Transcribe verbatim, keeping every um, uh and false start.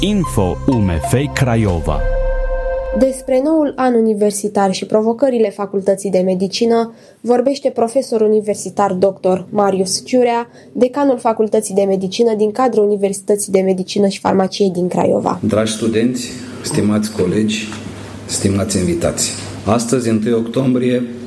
Info U M F Craiova. Despre noul an universitar și provocările Facultății de Medicină vorbește profesor universitar doctor Marius Ciurea, decanul Facultății de Medicină din cadrul Universității de Medicină și Farmacie din Craiova. Dragi studenți, stimați colegi, stimați invitați, astăzi, întâi octombrie,